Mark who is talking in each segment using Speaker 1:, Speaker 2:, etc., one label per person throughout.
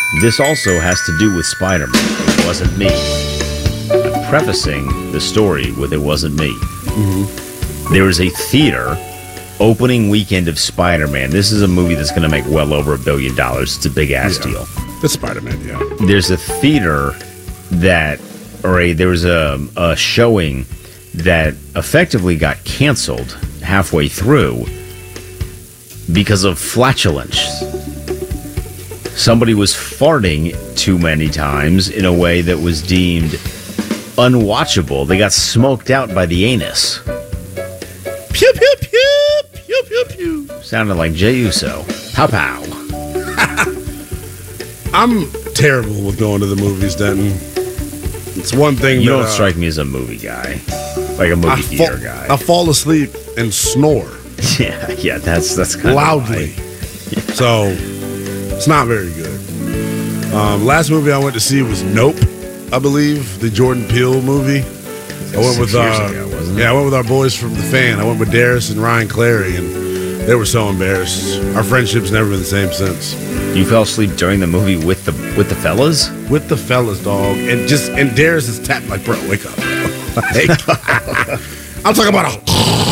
Speaker 1: This also has to do with Spider-Man. It wasn't me. I'm prefacing the story with "It wasn't me." Mm-hmm. There is a theater opening weekend of Spider-Man. This is a movie that's going to make well over $1 billion. It's a big ass deal.
Speaker 2: It's Spider-Man, yeah.
Speaker 1: There's a theater there was a showing that effectively got canceled halfway through because of flatulence. Somebody was farting too many times in a way that was deemed unwatchable. They got smoked out by the anus.
Speaker 2: Pew, pew, pew, pew, pew, pew.
Speaker 1: Sounded like Jey Uso. Pow, pow.
Speaker 2: I'm terrible with going to the movies, Denton. It's one thing
Speaker 1: you don't strike me as a movie guy, like a movie theater guy.
Speaker 2: I fall asleep and snore.
Speaker 1: Yeah, that's kind
Speaker 2: loudly.
Speaker 1: of yeah.
Speaker 2: So it's not very good. Last movie I went to see was Nope, I believe, the Jordan Peele movie. I went with I went with our boys from The Fan. I went with Darius and Ryan Clary, and they were so embarrassed. Our friendship's never been the same since.
Speaker 1: You fell asleep during the movie with the fellas?
Speaker 2: With the fellas, dog. And Darius is tapped like, bro, wake up, bro. Like, I'm talking about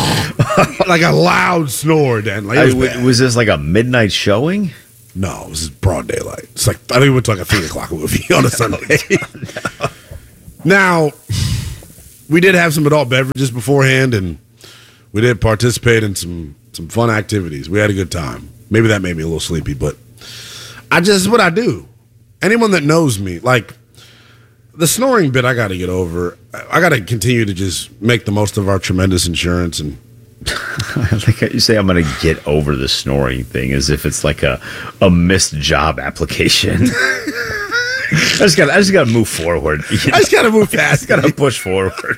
Speaker 2: a loud snore, Dan. Like,
Speaker 1: was this like a midnight showing?
Speaker 2: No, it was broad daylight. It's like, I think we went to like a 3 o'clock movie on a Sunday. No. Now, we did have some adult beverages beforehand, and we did participate in some fun activities. We had a good time. Maybe that made me a little sleepy, but this is what I do. Anyone that knows me, like, the snoring bit I got to get over. I got to continue to just make the most of our tremendous insurance. And
Speaker 1: like you say, I'm going to get over the snoring thing as if it's like a missed job application. I just got to move forward.
Speaker 2: I just got to move fast.
Speaker 1: Got to push forward.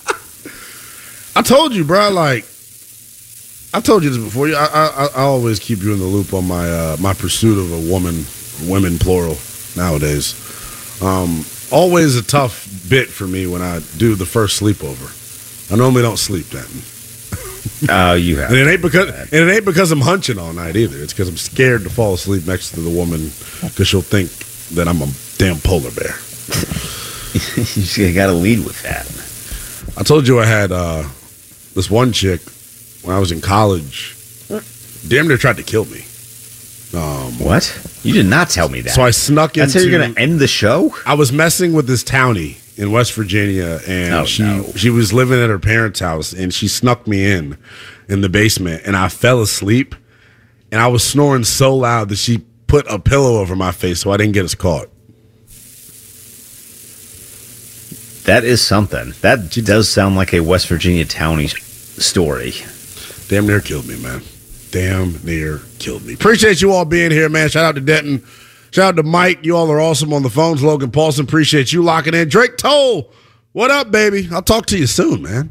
Speaker 2: I told you, bro. Like, I told you this before. I always keep you in the loop on my pursuit of a women plural nowadays. Always a tough bit for me when I do the first sleepover. I normally don't sleep then.
Speaker 1: Oh, you have.
Speaker 2: And it ain't because I'm hunching all night either. It's because I'm scared to fall asleep next to the woman because she'll think that I'm a damn polar bear.
Speaker 1: You got to lead with that.
Speaker 2: I told you I had this one chick when I was in college. Damn near tried to kill me.
Speaker 1: What? You did not tell me that.
Speaker 2: So I snuck into...
Speaker 1: That's how you're going to end the show?
Speaker 2: I was messing with this townie in West Virginia, and she was living at her parents' house, and she snuck me in the basement, and I fell asleep, and I was snoring so loud that she put a pillow over my face so I didn't get us caught.
Speaker 1: That is something. That does sound like a West Virginia townie story.
Speaker 2: Damn near killed me, man. Damn near killed me. Appreciate you all being here, man. Shout out to Denton. Shout out to Mike. You all are awesome on the phones. Logan Paulson, appreciate you locking in. Drake Toll, what up, baby? I'll talk to you soon, man.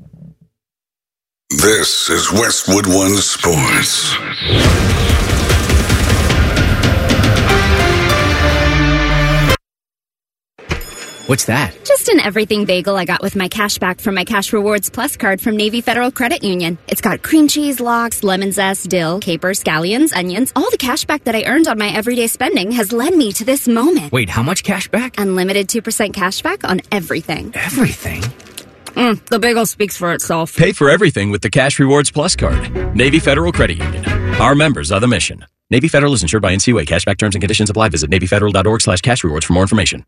Speaker 3: This is Westwood One Sports.
Speaker 4: What's that?
Speaker 5: Just an everything bagel I got with my cash back from my Cash Rewards Plus card from Navy Federal Credit Union. It's got cream cheese, lox, lemon zest, dill, capers, scallions, onions. All the cash back that I earned on my everyday spending has led me to this moment.
Speaker 4: Wait, how much cash back?
Speaker 5: Unlimited 2% cash back on everything.
Speaker 4: Everything?
Speaker 5: The bagel speaks for itself.
Speaker 6: Pay for everything with the Cash Rewards Plus card. Navy Federal Credit Union. Our members are the mission. Navy Federal is insured by NCUA. Cashback terms and conditions apply. Visit NavyFederal.org/cash rewards for more information.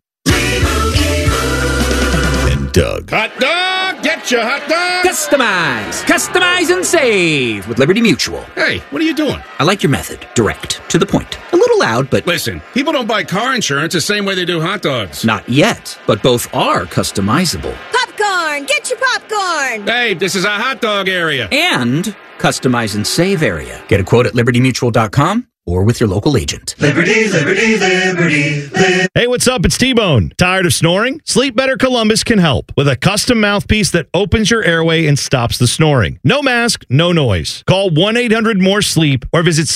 Speaker 6: And Doug.
Speaker 7: Hot dog! Get your hot dog!
Speaker 4: Customize and save with Liberty Mutual.
Speaker 7: Hey, what are you doing?
Speaker 4: I like your method. Direct. To the point. A little loud, but...
Speaker 7: Listen, people don't buy car insurance the same way they do hot dogs.
Speaker 4: Not yet, but both are customizable.
Speaker 8: Popcorn! Get your popcorn!
Speaker 7: Hey, this is a hot dog area.
Speaker 4: And customize and save area. Get a quote at libertymutual.com or with your local agent.
Speaker 9: Liberty, liberty, liberty, liberty. Hey, what's up? It's T-Bone. Tired of snoring? Sleep Better Columbus can help with a custom mouthpiece that opens your airway and stops the snoring. No mask, no noise. Call 1-800-MORE-SLEEP or visit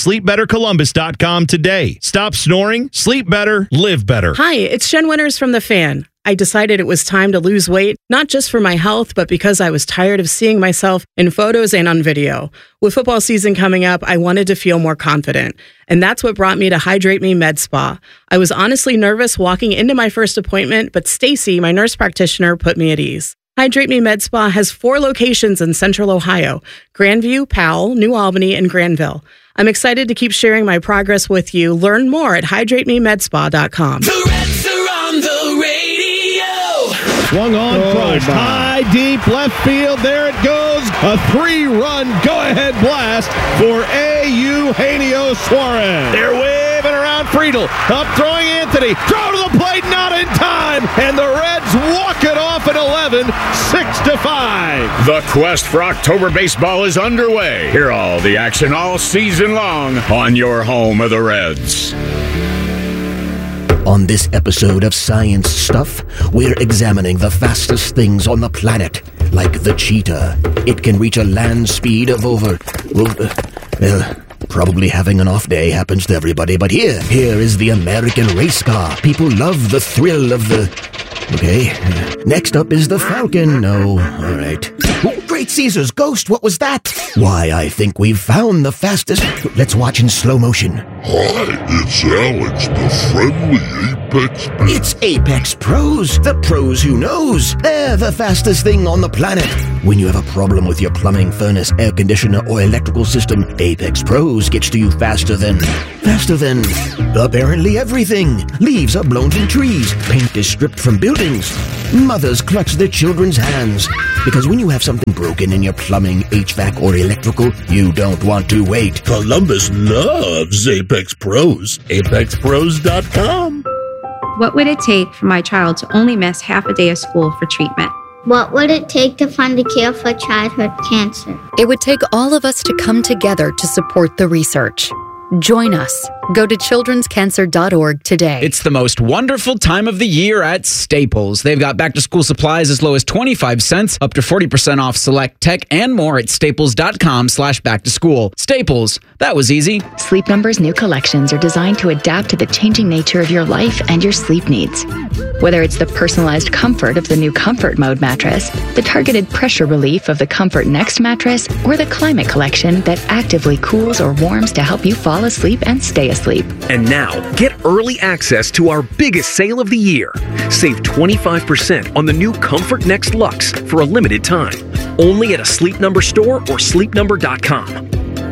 Speaker 9: sleepbettercolumbus.com today. Stop snoring, sleep better, live better.
Speaker 10: Hi, it's Jen Winters from The Fan. I decided it was time to lose weight, not just for my health, but because I was tired of seeing myself in photos and on video. With football season coming up, I wanted to feel more confident. And that's what brought me to Hydrate Me Med Spa. I was honestly nervous walking into my first appointment, but Stacy, my nurse practitioner, put me at ease. Hydrate Me Med Spa has 4 locations in Central Ohio: Grandview, Powell, New Albany, and Granville. I'm excited to keep sharing my progress with you. Learn more at hydratememedspa.com.
Speaker 11: The Reds are on the radio.
Speaker 12: Swung on, crushed, high, deep, left field. There it goes. A 3-run go-ahead blast for Eugenio Suarez. They're waving around Friedel. Up throwing Anthony. Throw to the plate, not in time. And the Reds walk it off at 11, 6-5.
Speaker 13: The quest for October baseball is underway. Hear all the action all season long on your home of the Reds.
Speaker 14: On this episode of Science Stuff, we're examining the fastest things on the planet, like the cheetah. It can reach a land speed of over... probably having an off day happens to everybody, but here is the American race car. People love the thrill of the... Okay, next up is the Falcon. No, all right. Oh, Great Caesar's ghost, what was that? Why, I think we've found the fastest... Let's watch in slow motion.
Speaker 15: Hi, it's Alex, the friendly Apex Pro.
Speaker 14: It's Apex Pros, the pros who knows. They're the fastest thing on the planet. When you have a problem with your plumbing, furnace, air conditioner, or electrical system, Apex Pros gets to you faster than apparently everything. Leaves are blown from trees. Paint is stripped from buildings. Mothers clutch their children's hands. Because when you have something broken in your plumbing, HVAC, or electrical, you don't want to wait.
Speaker 15: Columbus loves Apex Pros. ApexPros.com.
Speaker 16: What would it take for my child to only miss half a day of school for treatment?
Speaker 17: What would it take to find a cure for childhood cancer?
Speaker 18: It would take all of us to come together to support the research. Join us. Go to childrenscancer.org today.
Speaker 4: It's the most wonderful time of the year at Staples. They've got back-to-school supplies as low as 25 cents, up to 40% off select tech, and more at staples.com/back-to-school. Staples, that was easy.
Speaker 19: Sleep Number's new collections are designed to adapt to the changing nature of your life and your sleep needs. Whether it's the personalized comfort of the new Comfort Mode mattress, the targeted pressure relief of the Comfort Next mattress, or the Climate Collection that actively cools or warms to help you fall asleep and stay asleep.
Speaker 20: And now, get early access to our biggest sale of the year. Save 25% on the new Comfort Next Luxe for a limited time. Only at a Sleep Number store or sleepnumber.com.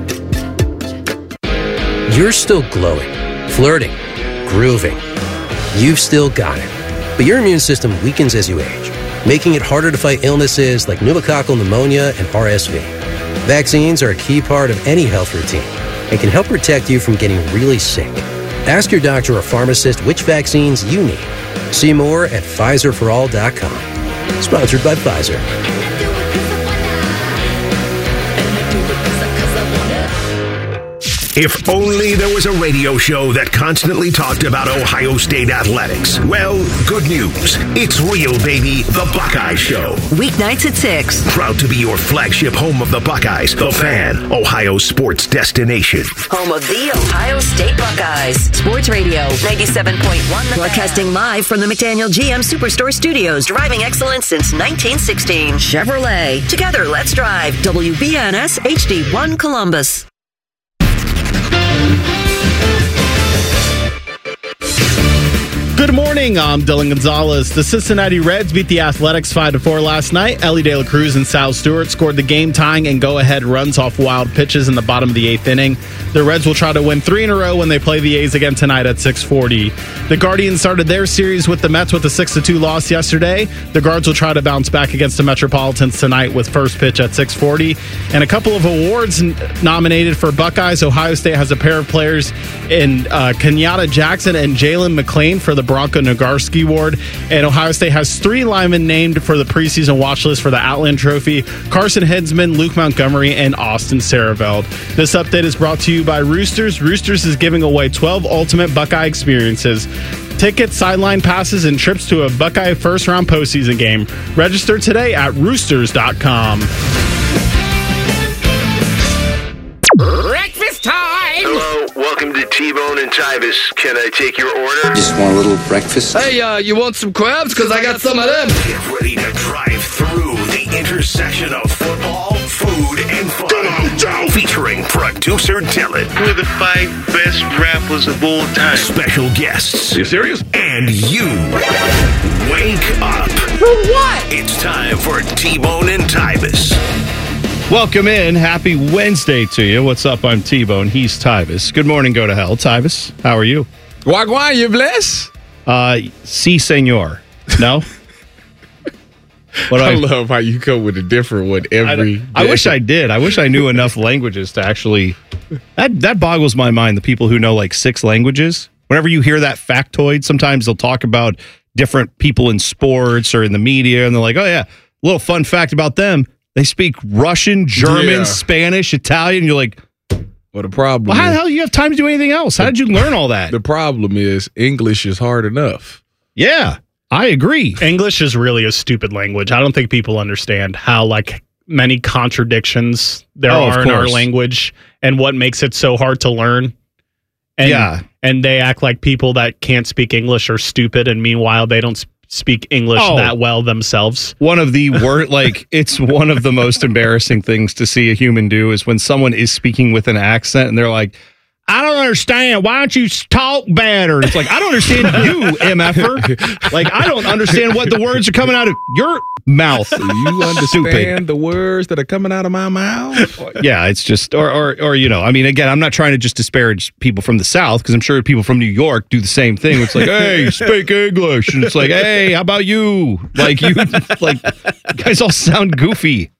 Speaker 21: You're still glowing, flirting, grooving. You've still got it. But your immune system weakens as you age, making it harder to fight illnesses like pneumococcal pneumonia and RSV. Vaccines are a key part of any health routine and can help protect you from getting really sick. Ask your doctor or pharmacist which vaccines you need. See more at PfizerForAll.com. Sponsored by Pfizer.
Speaker 22: If only there was a radio show that constantly talked about Ohio State athletics. Well, good news. It's real, baby. The Buckeye Show.
Speaker 23: Weeknights at 6.
Speaker 22: Proud to be your flagship home of the Buckeyes. The Fan, Ohio sports destination.
Speaker 23: Home of the Ohio State Buckeyes. Sports Radio, 97.1. Broadcasting live from the McDaniel GM Superstore Studios. Driving excellence since 1916. Chevrolet. Together, let's drive. WBNS HD1 Columbus.
Speaker 12: Good morning, I'm Dylan Gonzalez. The Cincinnati Reds beat the Athletics 5-4 last night. Ellie De La Cruz and Sal Stewart scored the game-tying and go-ahead runs off wild pitches in the bottom of the 8th inning. The Reds will try to win 3 in a row when they play the A's again tonight at 6:40. The Guardians started their series with the Mets with a 6-2 loss yesterday. The Guards will try to bounce back against the Metropolitans tonight with first pitch at 6:40. And a couple of awards nominated for Buckeyes. Ohio State has a pair of players in Kenyatta Jackson and Jalen McClain for the Bronco Nagurski Award. And Ohio State has 3 linemen named for the preseason watch list for the Outland Trophy: Carson Hinsman, Luke Montgomery, and Austin Sareveld. This update is brought to you by Roosters. Roosters is giving away 12 ultimate Buckeye experiences. Tickets, sideline passes, and trips to a Buckeye first-round postseason game. Register today at roosters.com.
Speaker 11: Breakfast time!
Speaker 24: Hello, welcome to
Speaker 22: to T-Bone and Tyvis. Can I take your order?
Speaker 1: Just want a little breakfast?
Speaker 2: Hey, you want some crabs? Because I got some of them.
Speaker 22: Get ready to drive through the intersection of football, food, and fun. Come on, Joe! Featuring producer Dylan.
Speaker 3: We're the 5 best rappers of all time.
Speaker 22: Special guests.
Speaker 3: Are you serious?
Speaker 22: And you. Wake up.
Speaker 3: For what?
Speaker 22: It's time for T-Bone and Tyvis.
Speaker 9: Welcome in. Happy Wednesday to you. What's up? I'm T-Bone. He's Tyvis. Good morning. Go to hell. Tyvis, how are you?
Speaker 24: Wagwan, you bless?
Speaker 9: Si, senor. No?
Speaker 24: I love how you come with a different one every day.
Speaker 9: I wish I did. I wish I knew enough languages to actually... That boggles my mind, the people who know like 6 languages. Whenever you hear that factoid, sometimes they'll talk about different people in sports or in the media, and they're like, oh yeah, a little fun fact about them. They speak Russian, German, Spanish, Italian. You're like,
Speaker 24: well, the problem
Speaker 9: how the hell do you have time to do anything else? How did you learn all that?
Speaker 24: The problem is English is hard enough.
Speaker 9: Yeah, I agree.
Speaker 12: English is really a stupid language. I don't think people understand how many contradictions there are in our language and what makes it so hard to learn. And, and they act like people that can't speak English are stupid, and meanwhile they don't speak English that well themselves.
Speaker 9: One of the it's one of the most embarrassing things to see a human do is when someone is speaking with an accent and they're like, I don't understand. Why don't you talk better? It's like, I don't understand you, MFer. Like, I don't understand what the words are coming out of your mouth.
Speaker 24: You understand the words that are coming out of my mouth?
Speaker 9: Yeah, it's just, or you know, I mean, again, I'm not trying to just disparage people from the South, because I'm sure people from New York do the same thing. It's like, hey, speak English. And it's like, hey, how about you? Like, you guys all sound goofy.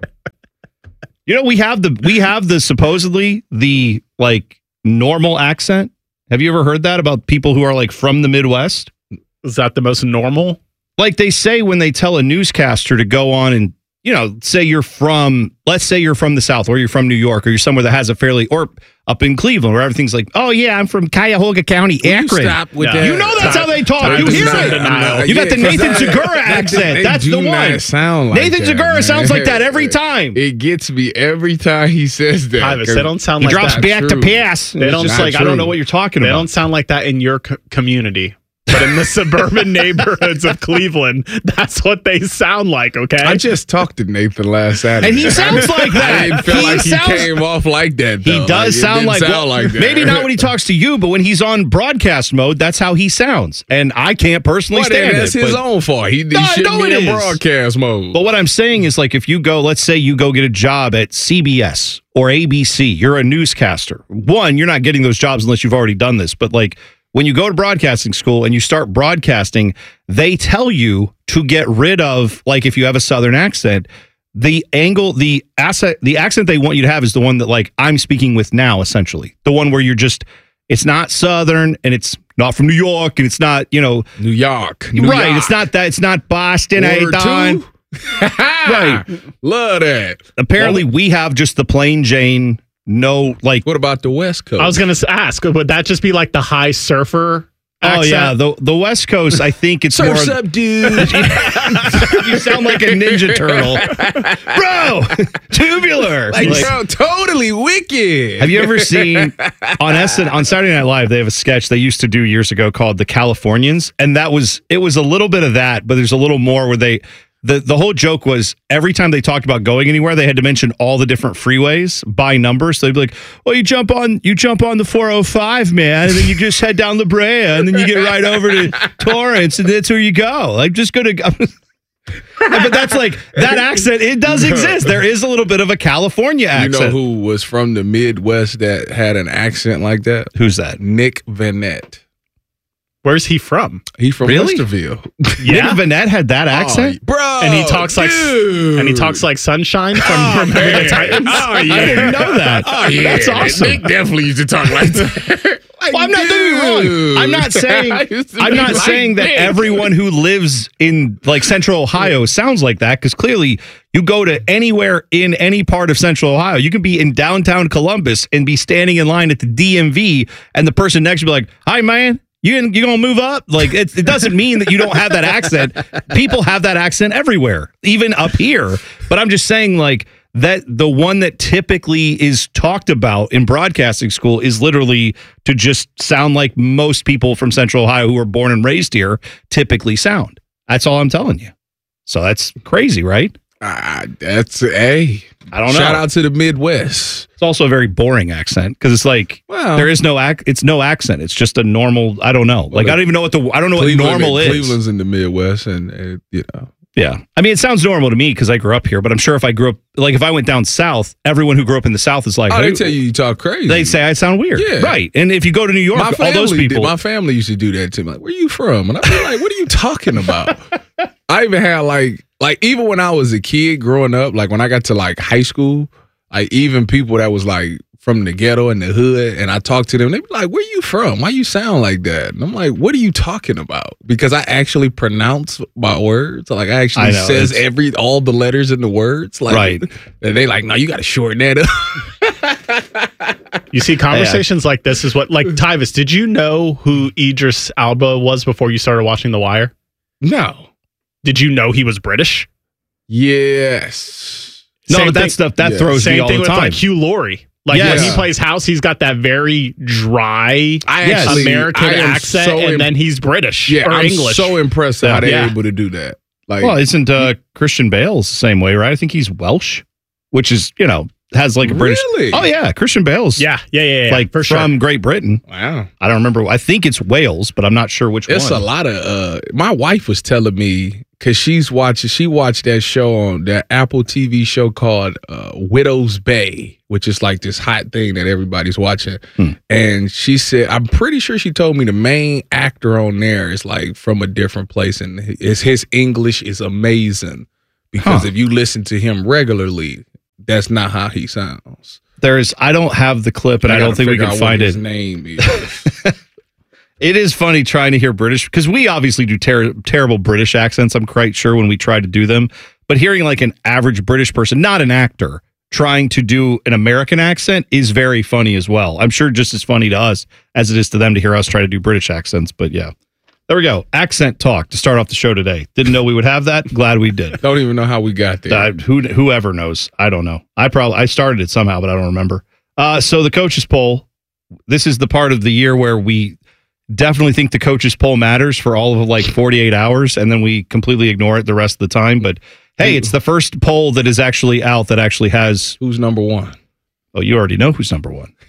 Speaker 9: You know, we have the supposedly the normal accent. Have you ever heard that about people who are from the Midwest?
Speaker 12: Is that the most normal?
Speaker 9: Like they say when they tell a newscaster to go on and, you know, let's say you're from the South, or you're from New York, or you're somewhere that has a fairly, or up in Cleveland where everything's like, oh yeah, I'm from Cuyahoga County, Akron. You know that's how they talk. You hear it. You got the Nathan Segura accent. That's the one.
Speaker 24: Sound like
Speaker 9: Nathan Segura sounds like that every time.
Speaker 24: It gets me every time he says that.
Speaker 12: Tyvis, they don't sound like that.
Speaker 9: He drops back to pass.
Speaker 12: They don't
Speaker 9: I don't know what you're talking about.
Speaker 12: They don't sound like that in your community. But in the suburban neighborhoods of Cleveland, that's what they sound like, okay?
Speaker 24: I just talked to Nathan last Saturday.
Speaker 9: And he sounds like that.
Speaker 24: I didn't feel like he came off like that, though.
Speaker 9: He does sound like that. Maybe not when he talks to you, but when he's on broadcast mode, that's how he sounds. And I can't personally stand it.
Speaker 24: That's his own fault. He shouldn't be in broadcast mode.
Speaker 9: But what I'm saying is, if you go, let's say you go get a job at CBS or ABC, you're a newscaster. One, you're not getting those jobs unless you've already done this. But when you go to broadcasting school and you start broadcasting, they tell you to get rid of, if you have a Southern accent, the accent they want you to have is the one that I'm speaking with now, essentially. The one where it's not Southern, and it's not from New York, and it's not, New
Speaker 24: York.
Speaker 9: Right. It's not that. It's not Boston. Right.
Speaker 24: Love that.
Speaker 9: Apparently we have just the plain Jane. No,
Speaker 24: what about the West Coast?
Speaker 12: I was going to ask, would that just be the high surfer accent?
Speaker 9: Oh, yeah. The West Coast, I think it's
Speaker 24: Surf's more... up, dude.
Speaker 9: You sound like a Ninja Turtle. Bro, tubular.
Speaker 24: Bro, totally wicked.
Speaker 9: Have you ever seen, on Saturday Night Live, they have a sketch they used to do years ago called The Californians, and it was a little bit of that, but there's a little more where they... The whole joke was every time they talked about going anywhere, they had to mention all the different freeways by number. So they'd be like, well, you jump on the 405, man, and then you just head down La Brea, and then you get right over to Torrance, and that's where you go. Just go to... But that's that accent, it does exist. There is a little bit of a California accent.
Speaker 24: You know who was from the Midwest that had an accent like that?
Speaker 9: Who's that?
Speaker 24: Nick Vanette.
Speaker 12: Where's he from?
Speaker 24: He's from Westerville.
Speaker 9: Yeah, Nick Vanette had that accent,
Speaker 24: bro.
Speaker 12: And he talks like Sunshine from Remember the Titans.
Speaker 24: Oh yeah,
Speaker 9: I didn't know that.
Speaker 24: Oh yeah,
Speaker 9: that's awesome.
Speaker 24: Nick definitely used to talk like that.
Speaker 9: Well, I'm not doing it wrong. I'm not saying that everyone who lives in Central Ohio sounds like that, because clearly you go to anywhere in any part of Central Ohio, you can be in downtown Columbus and be standing in line at the DMV, and the person next to you be like, "Hi, man. You gonna move up?" It doesn't mean that you don't have that accent. People have that accent everywhere, even up here. But I'm just saying, that the one that typically is talked about in broadcasting school is literally to just sound like most people from Central Ohio who are born and raised here typically sound. That's all I'm telling you. So that's crazy, right?
Speaker 24: That's I don't know. Shout out to the Midwest.
Speaker 9: It's also a very boring accent because it's like there is no it's no accent. It's just a normal. I don't know. Like I don't even know what what normal is.
Speaker 24: Cleveland's in the Midwest, and you know.
Speaker 9: Yeah. I mean, it sounds normal to me because I grew up here, but I'm sure if I grew up, like if I went down south, everyone who grew up in the south is like,
Speaker 24: they tell you talk crazy.
Speaker 9: They'd say I sound weird.
Speaker 24: Yeah.
Speaker 9: Right. And if you go to New York, all those people.
Speaker 24: My family used to do that to me. Like, where are you from? And I'd be like, what are you talking about? I even had like even when I was a kid growing up, like when I got to like high school, like even people that was like from the ghetto and the hood, and I talked to them, they'd be like, where you from? Why you sound like that? And I'm like, what are you talking about? Because I actually pronounce my words. Like I actually says all the letters in the words. Like,
Speaker 9: right.
Speaker 24: And they like, no, you got to shorten that up.
Speaker 12: You see, conversations like this is what, like, Tyvis, did you know who Idris Elba was before you started watching The Wire?
Speaker 24: No.
Speaker 12: Did you know he was British?
Speaker 24: Yes.
Speaker 9: No, but that stuff, that throws me all the time. Same thing with like
Speaker 12: Hugh Laurie. Like when he plays House, he's got that very dry American accent, and then he's British or
Speaker 24: I'm
Speaker 12: English.
Speaker 24: So impressed how they're able to do that. Like,
Speaker 9: well, isn't Christian Bale's the same way, right? I think he's Welsh, which is, has like a British.
Speaker 24: Really?
Speaker 9: Oh, yeah. Christian Bale's.
Speaker 12: Yeah.
Speaker 9: Like
Speaker 12: for
Speaker 9: from Great Britain.
Speaker 24: Wow.
Speaker 9: I don't remember. I think it's Wales, but I'm not sure which one.
Speaker 24: It's a lot of. My wife was telling me, because she watched that show on that Apple TV show called Widow's Bay, which is like this hot thing that everybody's watching. And she said, I'm pretty sure she told me the main actor on there is like from a different place, and his English is amazing because if you listen to him regularly, that's not how he sounds.
Speaker 9: I don't have the clip, and I don't think we can find
Speaker 24: his
Speaker 9: it.
Speaker 24: Name is.
Speaker 9: It is funny trying to hear British, because we obviously do terrible British accents, I'm quite sure, when we try to do them. But hearing like an average British person, not an actor, trying to do an American accent is very funny as well. I'm sure just as funny to us as it is to them to hear us try to do British accents. But yeah, there we go. Accent talk to start off the show today. Didn't know we would have that. Glad we did.
Speaker 24: Don't even know how we got there.
Speaker 9: Whoever knows. I don't know. I started it somehow, but I don't remember. So the coaches poll, this is the part of the year where we definitely think the coaches poll matters for all of like 48 hours, and then we completely ignore it the rest of the time. But hey, it's the first poll that is actually out that actually has
Speaker 24: who's number one.
Speaker 9: Oh, you already know who's number one.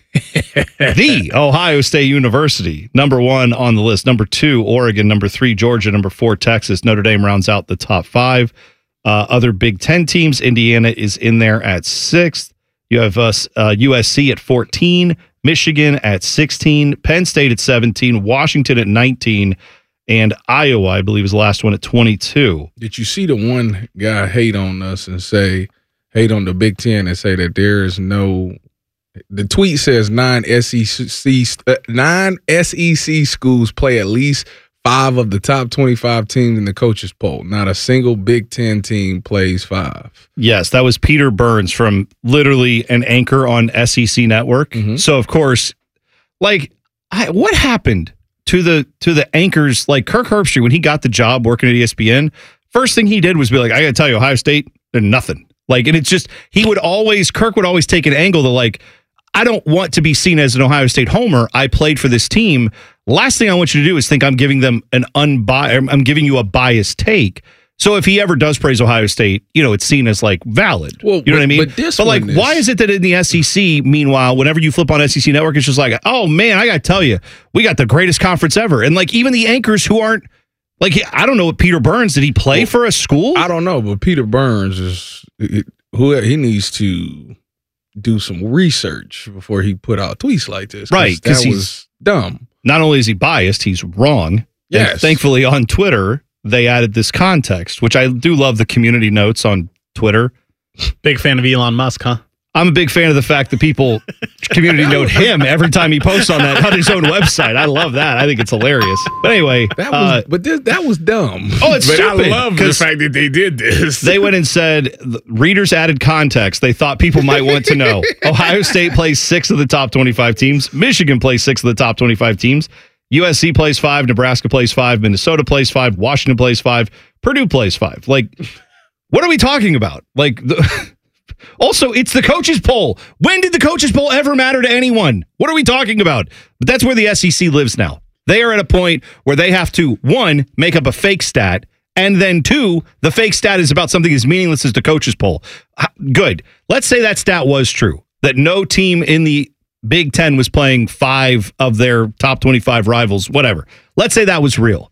Speaker 9: The Ohio State University, number one on the list. Number 2, Oregon. Number 3, Georgia. Number 4, Texas. Notre Dame rounds out the top 5. Other Big Ten teams, Indiana is in there at 6th. You have USC at 14. Michigan at 16, Penn State at 17, Washington at 19, and Iowa, I believe, is the last one at 22.
Speaker 24: Did you see the one guy hate on us and hate on the Big Ten and say that there is no – the tweet says 9 SEC schools play at least 5 of the top 25 teams in the coaches poll. Not a single Big Ten team plays 5.
Speaker 9: Yes, that was Peter Burns from literally an anchor on SEC Network. Mm-hmm. So, of course, like, what happened to the anchors like Kirk Herbstreit when he got the job working at ESPN? First thing he did was be like, I got to tell you, Ohio State, they're nothing. Like, and it's just, Kirk would always take an angle to like, I don't want to be seen as an Ohio State homer. I played for this team. Last thing I want you to do is think I'm giving them I'm giving you a biased take. So if he ever does praise Ohio State, it's seen as like valid. Well, you know what I mean? But like, why is it that in the SEC, meanwhile, whenever you flip on SEC Network, it's just like, oh man, I got to tell you, we got the greatest conference ever. And like, even the anchors who aren't like, I don't know what Peter Burns, did he play for a school?
Speaker 24: I don't know, but Peter Burns he needs to do some research before he put out tweets like this.
Speaker 9: Right.
Speaker 24: Because that was dumb.
Speaker 9: Not only is he biased, he's wrong.
Speaker 24: Yes.
Speaker 9: And thankfully on Twitter, they added this context, which I do love the community notes on Twitter.
Speaker 12: Big fan of Elon Musk, huh?
Speaker 9: I'm a big fan of the fact that people community note him every time he posts on his own website. I love that. I think it's hilarious. But anyway,
Speaker 24: that was dumb.
Speaker 9: Oh, it's stupid.
Speaker 24: I love the fact that they did this.
Speaker 9: They went and said readers added context. They thought people might want to know. Ohio State plays 6 of the top 25 teams. Michigan plays 6 of the top 25 teams. USC plays 5. Nebraska plays 5. Minnesota plays 5. Washington plays 5. Purdue plays 5. Like, what are we talking about? Like Also, it's the coaches poll. When did the coaches poll ever matter to anyone? What are we talking about? But that's where the SEC lives now. They are at a point where they have to, 1, make up a fake stat, and then 2, the fake stat is about something as meaningless as the coaches poll. Good. Let's say that stat was true, that no team in the Big Ten was playing 5 of their top 25 rivals, whatever. Let's say that was real.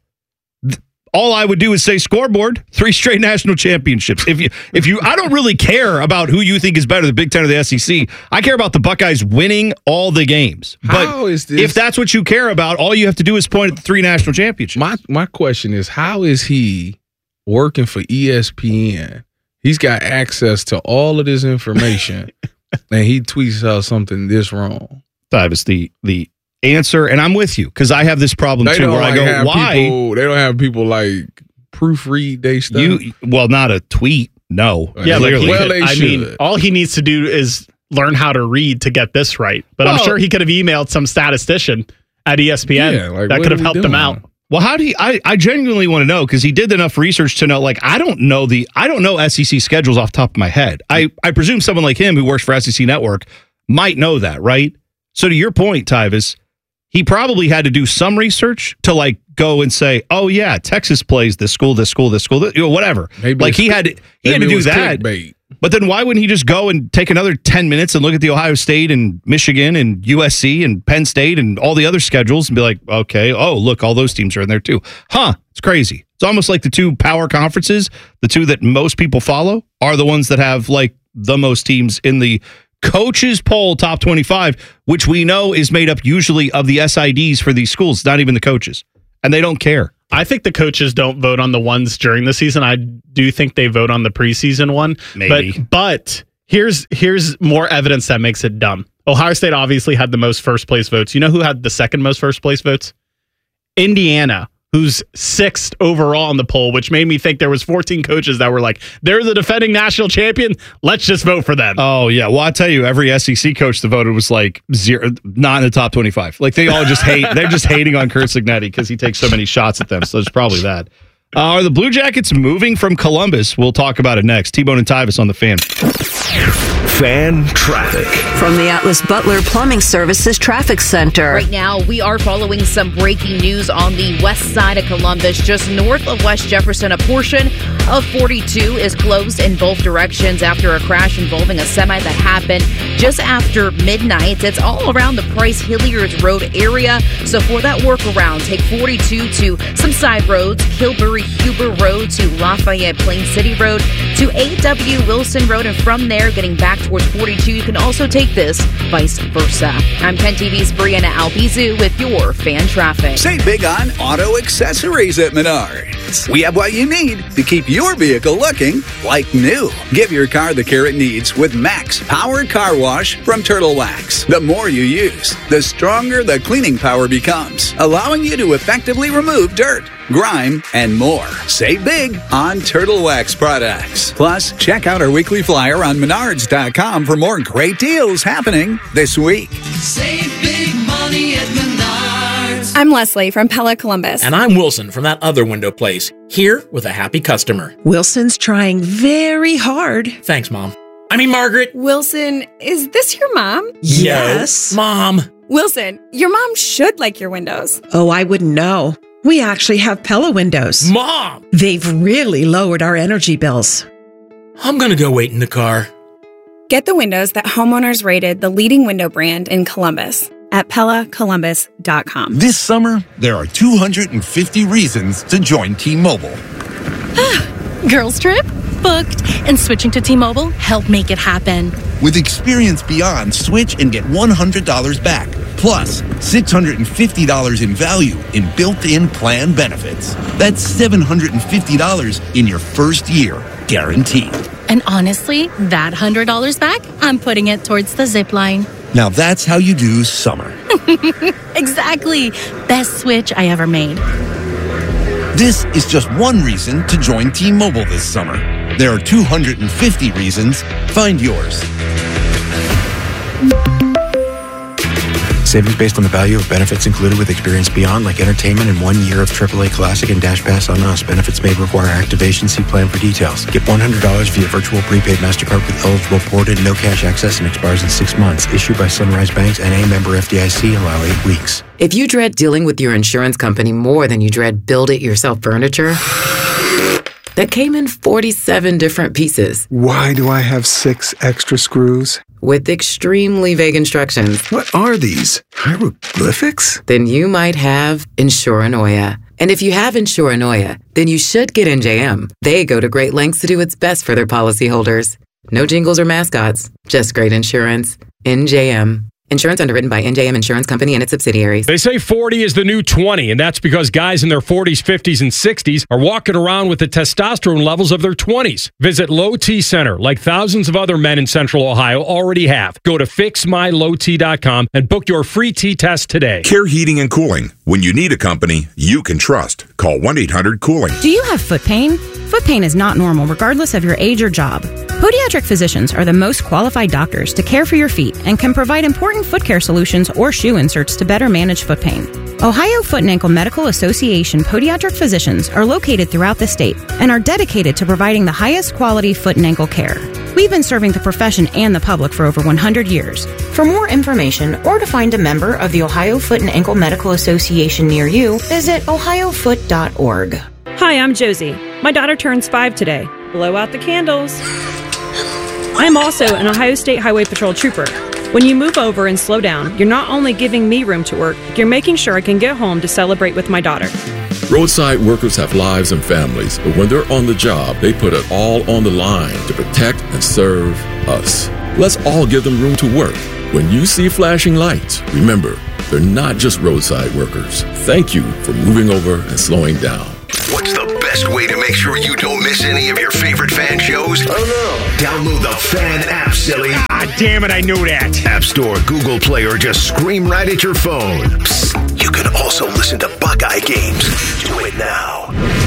Speaker 9: All I would do is say scoreboard, 3 straight national championships. If you, I don't really care about who you think is better, the Big Ten or the SEC. I care about the Buckeyes winning all the games. But if that's what you care about, all you have to do is point at the 3 national championships.
Speaker 24: My question is, how is he working for ESPN? He's got access to all of this information, and he tweets out something this wrong.
Speaker 9: That was the answer, and I'm with you because I have this problem too where I go, why?
Speaker 24: They don't have people like proofread they stuff.
Speaker 9: Well, not a tweet, no.
Speaker 12: Yeah,
Speaker 9: clearly.
Speaker 12: I mean, all he needs to do is learn how to read to get this right. But I'm sure he could have emailed some statistician at ESPN that could have helped him out.
Speaker 9: Well, how do you, I genuinely want to know because he did enough research to know, like, I don't know SEC schedules off the top of my head. I presume someone like him who works for SEC Network might know that, right? So to your point, Tyvis, he probably had to do some research to like go and say, oh yeah, Texas plays this school, whatever.
Speaker 24: Maybe
Speaker 9: like he had to do that.
Speaker 24: Clickbait.
Speaker 9: But then why wouldn't he just go and take another 10 minutes and look at the Ohio State and Michigan and USC and Penn State and all the other schedules and be like, okay, oh, look, all those teams are in there too. It's crazy. It's almost like the 2 power conferences, the 2 that most people follow are the ones that have like the most teams in the coaches poll top 25, which we know is made up usually of the SIDs for these schools, not even the coaches. And they don't care.
Speaker 12: I think the coaches don't vote on the ones during the season. I do think they vote on the preseason one.
Speaker 9: Maybe.
Speaker 12: But here's more evidence that makes it dumb. Ohio State obviously had the most first place votes. You know who had the second most first place votes? Indiana, who's 6th overall in the poll, which made me think there was 14 coaches that were like, they're the defending national champion. Let's just vote for them.
Speaker 9: Oh, yeah. Well, I'll tell you, every SEC coach that voted was like 0, not in the top 25. Like they all just hate. They're just hating on Curt Cignetti because he takes so many shots at them. So it's probably that. Are the Blue Jackets moving from Columbus? We'll talk about it next. T-Bone and Tyvis on the Fan.
Speaker 22: Fan traffic.
Speaker 23: From the Atlas Butler Plumbing Services Traffic Center.
Speaker 1: Right now, we are following some breaking news on the west side of Columbus, just north of West Jefferson. A portion of 42 is closed in both directions after a crash involving a semi that happened just after midnight. It's all around the Price Hilliard Road area. So for that workaround, take 42 to some side roads, Kilbury Huber Road to Lafayette Plain City Road to A.W. Wilson Road, and from there, getting back towards 42, you can also take this vice versa. I'm Ken TV's Brianna Albizu with your fan traffic.
Speaker 5: Save big on auto accessories at Menards. We have what you need to keep your vehicle looking like new. Give your car the care it needs with Max Power Car Wash from Turtle Wax. The more you use, the stronger the cleaning power becomes, allowing you to effectively remove dirt, grime, and more. Save big on Turtle Wax products. Plus, check out our weekly flyer on Menards.com for more great deals happening this week.
Speaker 11: Save big money at Menards.
Speaker 6: I'm Leslie from Pella Columbus.
Speaker 8: And I'm Wilson from that other window place, here with a happy customer.
Speaker 25: Wilson's trying very hard.
Speaker 8: Thanks, Mom. I mean, Margaret.
Speaker 6: Wilson, is this your mom?
Speaker 25: Yes.
Speaker 8: Mom.
Speaker 6: Wilson, your mom should like your windows.
Speaker 25: Oh, I wouldn't know. We actually have Pella windows.
Speaker 8: Mom!
Speaker 25: They've really lowered our energy bills.
Speaker 8: I'm going to go wait in the car.
Speaker 6: Get the windows that homeowners rated the leading window brand in Columbus at PellaColumbus.com.
Speaker 26: This summer, there are 250 reasons to join T-Mobile.
Speaker 27: Girls trip? Booked. And switching to T-Mobile helped make it happen.
Speaker 26: With Experience Beyond, switch and get $100 back. Plus, $650 in value in built-in plan benefits. That's $750 in your first year, guaranteed.
Speaker 27: And honestly, that $100 back, I'm putting it towards the zip line.
Speaker 26: Now that's how you do summer.
Speaker 27: Exactly. Best switch I ever made.
Speaker 26: This is just one reason to join T-Mobile this summer. There are 250 reasons. Find yours.
Speaker 7: Savings based on the value of benefits included with Experience Beyond, like entertainment and 1 year of AAA Classic and Dash Pass on us. Benefits may require activation. See plan for details. Get $100 via virtual prepaid MasterCard with eligible ported, no cash access, and expires in 6 months. Issued by Sunrise Banks, N.A. member FDIC. Allow 8 weeks.
Speaker 10: If you dread dealing with your insurance company more than you dread build-it-yourself furniture, that came in 47 different pieces.
Speaker 13: Why do I have 6 extra screws?
Speaker 10: With extremely vague instructions.
Speaker 13: What are these? Hieroglyphics?
Speaker 10: Then you might have Insuranoia. And if you have Insuranoia, then you should get NJM. They go to great lengths to do what's best for their policyholders. No jingles or mascots, just great insurance. NJM. Insurance underwritten by NJM Insurance Company and its subsidiaries.
Speaker 14: They say 40 is the new 20, and that's because guys in their 40s, 50s, and 60s are walking around with the testosterone levels of their 20s. Visit Low T Center, like thousands of other men in Central Ohio already have. Go to fixmylowt.com and book your free T-test today.
Speaker 15: Care Heating and Cooling. When you need a company you can trust, call 1-800-COOLING.
Speaker 16: Do you have foot pain? Foot pain is not normal regardless of your age or job. Podiatric physicians are the most qualified doctors to care for your feet and can provide important foot care solutions or shoe inserts to better manage foot pain. Ohio Foot and Ankle Medical Association podiatric physicians are located throughout the state and are dedicated to providing the highest quality foot and ankle care. We've been serving the profession and the public for over 100 years. For more information or to find a member of the Ohio Foot and Ankle Medical Association near you, visit ohiofoot.org.
Speaker 17: Hi, I'm Josie. My daughter turns 5 today. Blow out the candles. I'm also an Ohio State Highway Patrol trooper. When you move over and slow down, you're not only giving me room to work, you're making sure I can get home to celebrate with my daughter.
Speaker 28: Roadside workers have lives and families, but when they're on the job, they put it all on the line to protect and serve us. Let's all give them room to work. When you see flashing lights, remember, they're not just roadside workers. Thank you for moving over and slowing down.
Speaker 22: What's the best way to make sure you don't miss any of your favorite fan shows? Oh no. Download the Fan app, silly.
Speaker 14: Ah, damn it, I knew that.
Speaker 22: App Store, Google Play, or just scream right at your phone. Psst, you can also listen to Buckeye games. Do it now.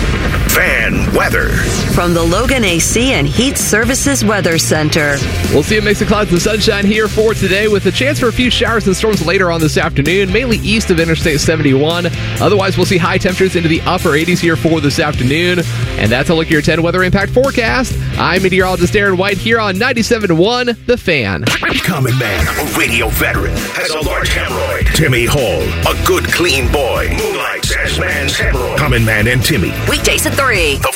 Speaker 22: Fan weather.
Speaker 23: From the Logan AC and Heat Services Weather Center.
Speaker 2: We'll see a mix of clouds and sunshine here for today with a chance for a few showers and storms later on this afternoon, mainly east of Interstate 71. Otherwise, we'll see high temperatures into the upper 80s here for this afternoon. And that's a look at your 10 weather impact forecast. I'm meteorologist Aaron White here on 97.1 The Fan.
Speaker 22: Common man, a radio veteran, has a large hemorrhoid. Timmy Hall, a good clean boy, moonlights as man's hemorrhoid. Common Man and Timmy.
Speaker 23: Weekdays at 3.
Speaker 22: The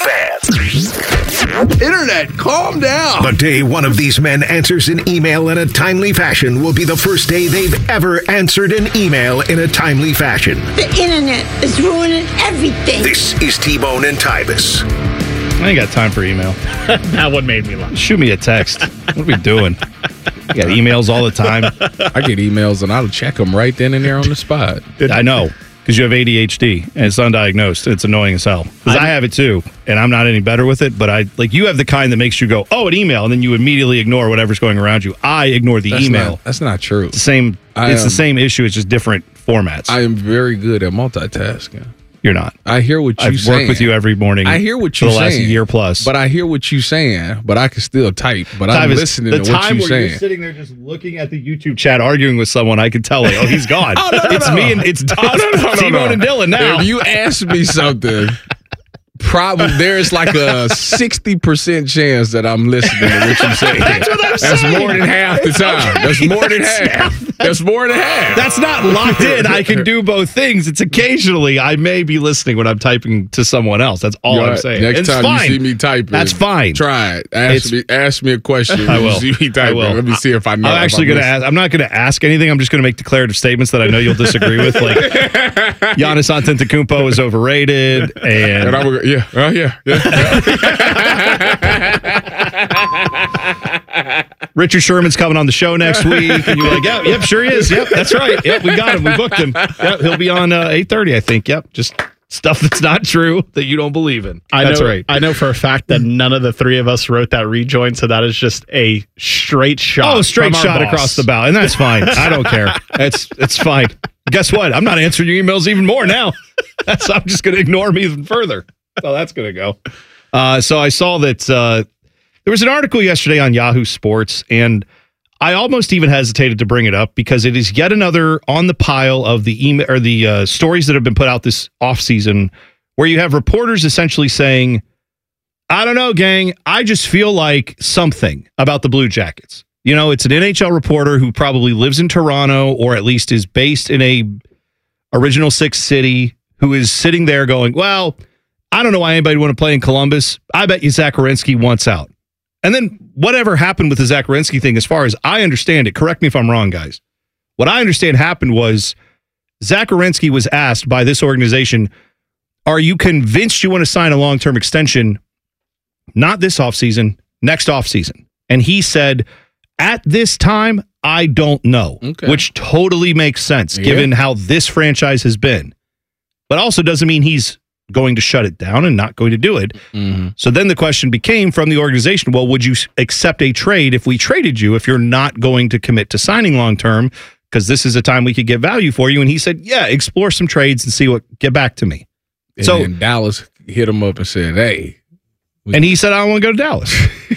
Speaker 22: Fan.
Speaker 24: Internet, calm down.
Speaker 22: The day one of these men answers an email in a timely fashion will be the first day they've ever answered an email in a timely fashion.
Speaker 29: The internet is ruining everything.
Speaker 22: This is T-Bone and Tybus.
Speaker 12: I ain't got time for email. That one made me laugh. Shoot me a text. What are we doing? You got emails all the time.
Speaker 24: I get emails and I'll check them right then and there on the spot.
Speaker 12: I know. Because you have ADHD and it's undiagnosed. It's annoying as hell. Because I have it too, and I'm not any better with it. But you have the kind that makes you go, "Oh, an email," and then you immediately ignore whatever's going around you. I ignore the email.
Speaker 24: That's not true.
Speaker 12: It's the same. It's the same issue. It's just different formats.
Speaker 24: I am very good at multitasking.
Speaker 12: You're not.
Speaker 24: I hear what you're saying.
Speaker 12: I've worked with you every morning.
Speaker 24: I hear what you're saying.
Speaker 12: For the last year plus.
Speaker 24: But I hear what you're saying, but I can still type. But I'm listening to what you're saying.
Speaker 12: The time where you're sitting there just looking at the YouTube chat, arguing with someone, I could tell, like, oh, he's gone. It's me and it's T-Bone and Dylan now.
Speaker 24: If you ask me something, probably there's like a 60% chance that I'm listening to what you're saying.
Speaker 12: That's what I'm saying.
Speaker 24: That's more than half the time. That's more than half. That's more than half.
Speaker 12: That's not locked in. I can do both things. It's occasionally I may be listening when I'm typing to someone else. That's all I'm saying.
Speaker 24: Next time you see me typing,
Speaker 12: that's fine.
Speaker 24: Try it. Ask me a question.
Speaker 12: I will.
Speaker 24: You see me typing. Let me see if I know.
Speaker 12: I'm actually going to ask. I'm not going to ask anything. I'm just going to make declarative statements that I know you'll disagree with. Like Giannis Antetokounmpo is overrated, and
Speaker 24: I'm gonna, yeah. Oh, yeah.
Speaker 12: Richard Sherman's coming on the show next week, and you're like, yep, sure he is. Yep, that's right. Yep, we got him. We booked him. Yep, he'll be on 8:30, I think. Yep, just stuff that's not true that you don't believe in. That's right.
Speaker 30: I know for a fact that none of the three of us wrote that rejoin, so that is just a straight shot.
Speaker 12: Oh, straight shot across the bow, and that's fine. I don't care. It's fine. Guess what? I'm not answering your emails even more now. I'm just going to ignore them even further. So that's going to go. So I saw that there was an article yesterday on Yahoo Sports, and
Speaker 1: I almost even hesitated to bring it up because it is yet another on the pile of the email or the stories that have been put out this offseason where you have reporters essentially saying, I don't know, gang, I just feel like something about the Blue Jackets. You know, it's an NHL reporter who probably lives in Toronto or at least is based in a original six city who is sitting there going, well, I don't know why anybody would want to play in Columbus. I bet you Zach Werenski wants out. And then whatever happened with the Zach Werenski thing, as far as I understand it, correct me if I'm wrong, guys. What I understand happened was Zach Werenski was asked by this organization, are you convinced you want to sign a long-term extension? Not this offseason, next offseason. And he said, at this time, I don't know, which totally makes sense given how this franchise has been. But also doesn't mean he's going to shut it down and not going to do it. Mm-hmm. So then the question became from the organization, well, would you accept a trade if we traded you if you're not going to commit to signing long-term? Because this is a time we could get value for you. And he said, yeah, explore some trades and see get back to me.
Speaker 24: And so Dallas hit him up and said, hey.
Speaker 1: And he said, I want to go to Dallas.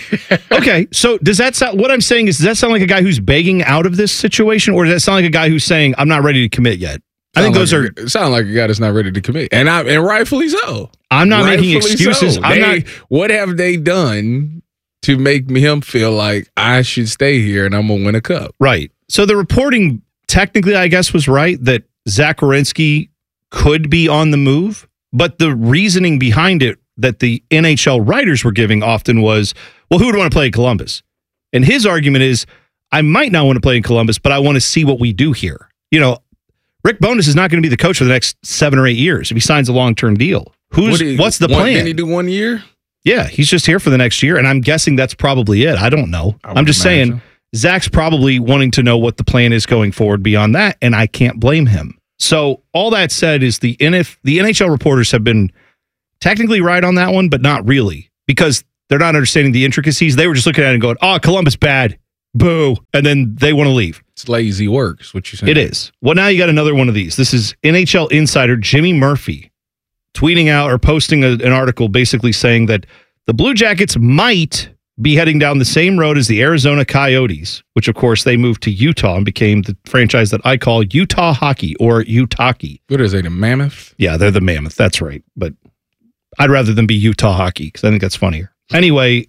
Speaker 1: Okay, so does that sound, what I'm saying is, does that sound like a guy who's begging out of this situation? Or does that sound like a guy who's saying, I'm not ready to commit yet? I think those
Speaker 24: sound like a guy that's not ready to commit, and rightfully so.
Speaker 1: I'm not making excuses.
Speaker 24: So. What have they done to make him feel like I should stay here and I'm gonna win a cup?
Speaker 1: Right. So the reporting technically, I guess, was right that Zach Werenski could be on the move, but the reasoning behind it that the NHL writers were giving often was, well, who would want to play in Columbus? And his argument is, I might not want to play in Columbus, but I want to see what we do here. You know, Rick Bowness is not going to be the coach for the next 7 or 8 years if he signs a long-term deal. What's the plan?
Speaker 24: Did he do 1 year?
Speaker 1: Yeah, he's just here for the next year, and I'm guessing that's probably it. I don't know. I'm just saying, Zach's probably wanting to know what the plan is going forward beyond that, and I can't blame him. So all that said is the NHL reporters have been technically right on that one, but not really, because they're not understanding the intricacies. They were just looking at it and going, oh, Columbus bad. Boo. And then they want to leave.
Speaker 24: It's lazy work, is what you're saying.
Speaker 1: It is. Well, now you got another one of these. This is NHL insider Jimmy Murphy tweeting out or posting an article basically saying that the Blue Jackets might be heading down the same road as the Arizona Coyotes, which, of course, they moved to Utah and became the franchise that I call Utah Hockey or Utahki.
Speaker 24: What is it, the Mammoth?
Speaker 1: Yeah, they're the Mammoth. That's right. But I'd rather them be Utah Hockey because I think that's funnier. Anyway,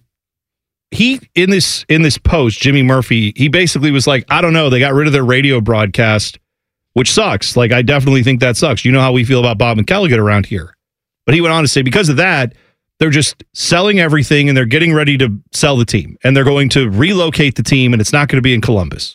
Speaker 1: he in this post, Jimmy Murphy, he basically was like, I don't know, they got rid of their radio broadcast, which sucks. Like, I definitely think that sucks. You know how we feel about Bob McElligott around here. But he went on to say, because of that, they're just selling everything and they're getting ready to sell the team. And they're going to relocate the team and it's not going to be in Columbus.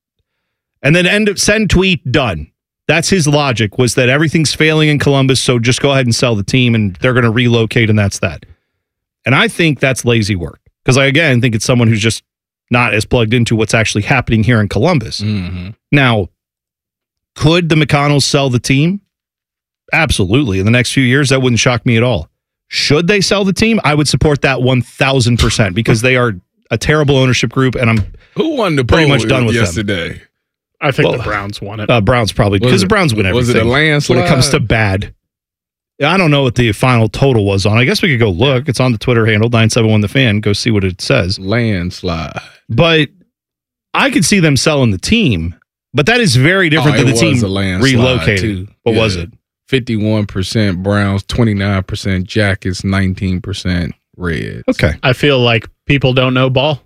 Speaker 1: And then send tweet, done. That's his logic, was that everything's failing in Columbus, so just go ahead and sell the team and they're going to relocate and that's that. And I think that's lazy work. Because I, again, think it's someone who's just not as plugged into what's actually happening here in Columbus. Mm-hmm. Now, could the McConnells sell the team? Absolutely. In the next few years, that wouldn't shock me at all. Should they sell the team? I would support that 1,000% because they are a terrible ownership group, and I'm
Speaker 24: Who won the
Speaker 1: pretty much done with
Speaker 24: yesterday?
Speaker 1: them.
Speaker 30: I think the Browns won it.
Speaker 1: Browns probably, because the Browns win everything.
Speaker 24: Was it a landslide?
Speaker 1: When it comes to bad. I don't know what the final total was on. I guess we could go look. It's on the Twitter handle, 971TheFan. Go see what it says.
Speaker 24: Landslide.
Speaker 1: But I could see them selling the team, but that is very different than the team relocating.
Speaker 24: Too.
Speaker 1: What was it?
Speaker 24: 51% Browns, 29% Jackets, 19% Reds.
Speaker 1: Okay.
Speaker 30: I feel like people don't know ball.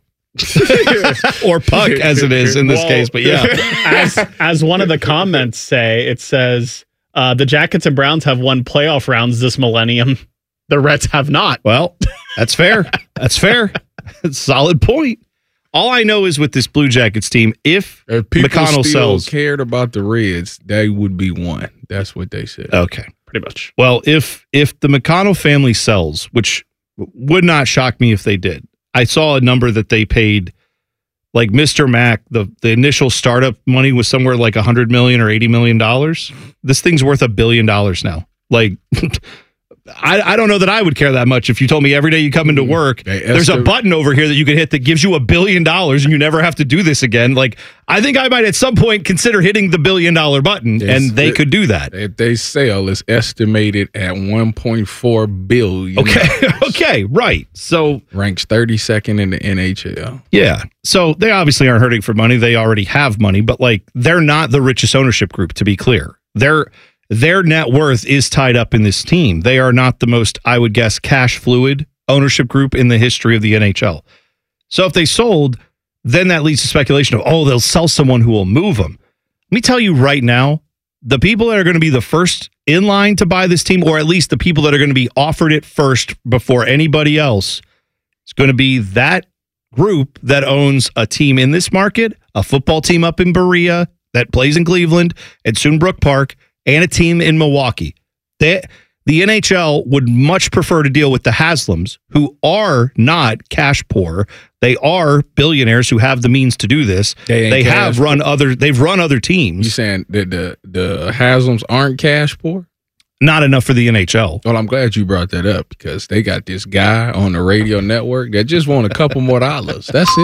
Speaker 1: Or puck, as it is in this case, but yeah.
Speaker 30: As one of the comments say, it says, the Jackets and Browns have won playoff rounds this millennium. The Reds have not.
Speaker 1: Well, that's fair. That's fair. Solid point. All I know is with this Blue Jackets team, if McConnell sells,
Speaker 24: cared about the Reds, they would be one. That's what they said.
Speaker 1: Okay,
Speaker 30: pretty much.
Speaker 1: Well, if the McConnell family sells, which would not shock me if they did, I saw a number that they paid, like Mr. Mac. The initial startup money was somewhere like $100 million or $80 million. This thing's worth $1 billion now. Like I don't know that I would care that much if you told me every day you come into work, there's a button over here that you can hit that gives you $1 billion and you never have to do this again. Like, I think I might at some point consider hitting the $1 billion button, and they could do that.
Speaker 24: They sale is estimated at $1.4 billion.
Speaker 1: Okay, right. So
Speaker 24: ranks 32nd in the NHL.
Speaker 1: Yeah. So they obviously aren't hurting for money. They already have money, but like they're not the richest ownership group, to be clear. Their net worth is tied up in this team. They are not the most, I would guess, cash fluid ownership group in the history of the NHL. So if they sold, then that leads to speculation of, they'll sell someone who will move them. Let me tell you right now, the people that are going to be the first in line to buy this team, or at least the people that are going to be offered it first before anybody else, is going to be that group that owns a team in this market, a football team up in Berea that plays in Cleveland and soon Brook Park, and a team in Milwaukee. The NHL would much prefer to deal with the Haslams, who are not cash poor. They are billionaires who have the means to do this. They've run other teams.
Speaker 24: You saying that the Haslams aren't cash poor?
Speaker 1: Not enough for the NHL.
Speaker 24: Well, I'm glad you brought that up because they got this guy on the radio network that just want a couple more dollars. That's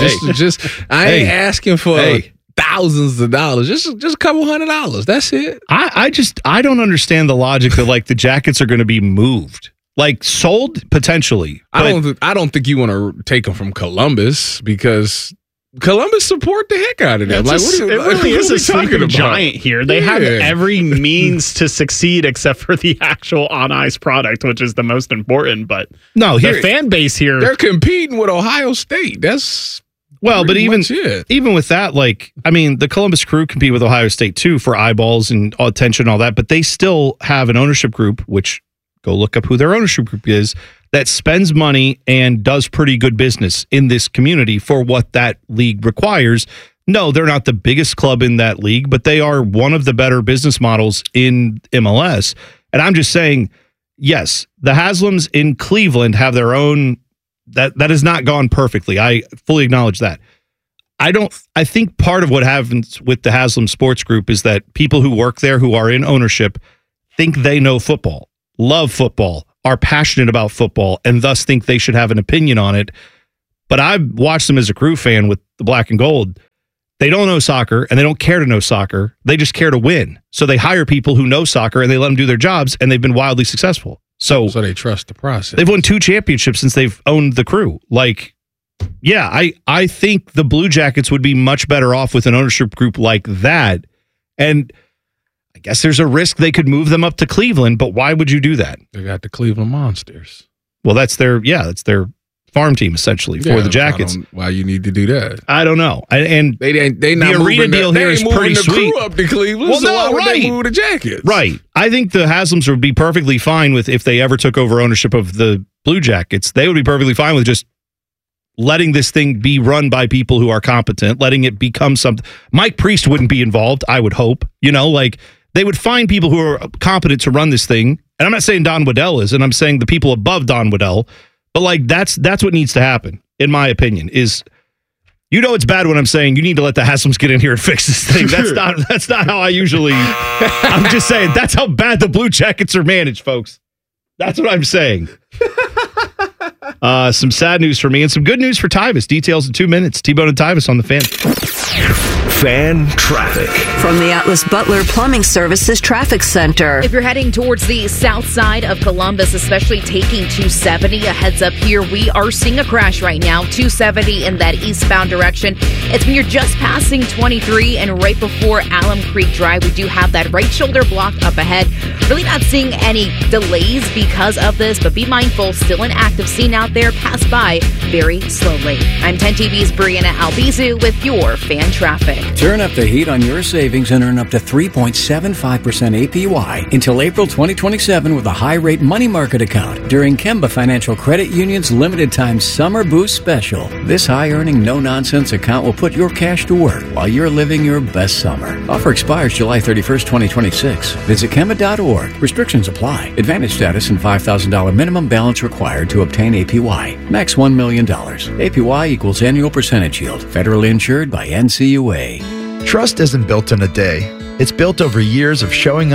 Speaker 24: it. I ain't asking for thousands of dollars, just a couple $100. That's it.
Speaker 1: I don't understand the logic that like the Jackets are going to be moved, like sold potentially.
Speaker 24: I don't think you want to take them from Columbus because Columbus support the heck out of them.
Speaker 30: It really is a sleeping giant here. They have every means to succeed except for the actual on-ice product, which is the most important. But the fan base here,
Speaker 24: they're competing with Ohio State. That's
Speaker 1: but even with that, like, I mean, the Columbus Crew compete with Ohio State too for eyeballs and attention and all that, but they still have an ownership group, which go look up who their ownership group is, that spends money and does pretty good business in this community for what that league requires. No, they're not the biggest club in that league, but they are one of the better business models in MLS. And I'm just saying, yes, the Haslams in Cleveland have their own. That has not gone perfectly. I fully acknowledge that. I think part of what happens with the Haslam Sports Group is that people who work there, who are in ownership, think they know football, love football, are passionate about football, and thus think they should have an opinion on it. But I've watched them as a Crew fan with the black and gold. They don't know soccer, and they don't care to know soccer. They just care to win. So they hire people who know soccer, and they let them do their jobs, and they've been wildly successful. So
Speaker 24: they trust the process.
Speaker 1: They've won 2 championships since they've owned the Crew. Like, yeah, I think the Blue Jackets would be much better off with an ownership group like that. And I guess there's a risk they could move them up to Cleveland, but why would you do that?
Speaker 24: They got the Cleveland Monsters.
Speaker 1: Well, that's their farm team essentially for the Jackets.
Speaker 24: Why you need to do that?
Speaker 1: I don't know. And
Speaker 24: they not
Speaker 1: the arena deal here is pretty sweet.
Speaker 24: Up to Cleveland. Well, so why would they move the Jackets?
Speaker 1: Right. I think the Haslams would be perfectly fine with if they ever took over ownership of the Blue Jackets. They would be perfectly fine with just letting this thing be run by people who are competent, letting it become something. Mike Priest wouldn't be involved, I would hope. Like they would find people who are competent to run this thing. And I'm not saying Don Waddell is, and I'm saying the people above Don Waddell. But like that's what needs to happen, in my opinion, is it's bad when I'm saying you need to let the Haslams get in here and fix this thing. That's not how I usually I'm just saying that's how bad the Blue Jackets are managed, folks. That's what I'm saying. Some sad news for me and some good news for Tyvis. Details in 2 minutes. T-Bone and Tyvis on the Fan.
Speaker 22: Fan traffic.
Speaker 23: From the Atlas Butler Plumbing Services Traffic Center.
Speaker 3: If you're heading towards the south side of Columbus, especially taking 270, a heads up here. We are seeing a crash right now, 270 in that eastbound direction. It's when you're just passing 23 and right before Alum Creek Drive. We do have that right shoulder blocked up ahead. Really not seeing any delays because of this, but be mindful, still an active scene out there. Pass by very slowly. I'm 10 TV's Brianna Albizu with your Fan Traffic.
Speaker 4: Turn up the heat on your savings and earn up to 3.75% APY until April 2027 with a high-rate money market account during Kemba Financial Credit Union's limited-time Summer Boost Special. This high-earning, no-nonsense account will put your cash to work while you're living your best summer. Offer expires July 31st, 2026. Visit Kemba.org. Restrictions apply. Advantage status and $5,000 minimum balance required to obtain APY. Max $1 million. APY equals annual percentage yield. Federally insured by NCUA.
Speaker 5: Trust isn't built in a day. It's built over years of showing up,